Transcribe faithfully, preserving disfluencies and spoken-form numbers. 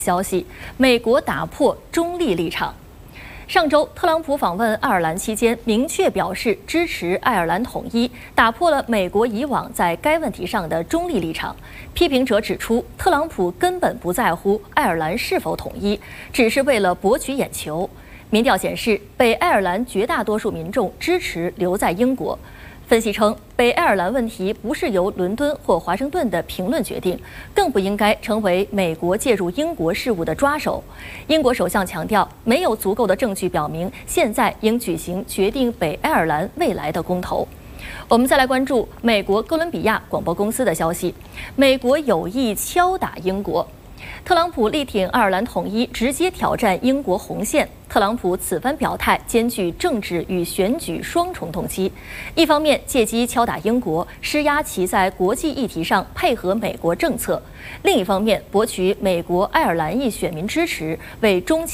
消息，美国打破中立立场。上周，特朗普访问爱尔兰期间，明确表示支持爱尔兰统一，打破了美国以往在该问题上的中立立场。批评者指出，特朗普根本不在乎爱尔兰是否统一，只是为了博取眼球。民调显示，北爱尔兰绝大多数民众支持留在英国。分析称，北爱尔兰问题不是由伦敦或华盛顿的评论决定，更不应该成为美国介入英国事务的抓手。英国首相强调，没有足够的证据表明现在应举行决定北爱尔兰未来的公投。我们再来关注美国哥伦比亚广播公司的消息：美国有意敲打英国。特朗普力挺爱尔兰统一，直接挑战英国红线。特朗普此番表态兼具政治与选举双重动机，一方面借机敲打英国，施压其在国际议题上配合美国政策；另一方面博取美国爱尔兰裔选民支持，为中。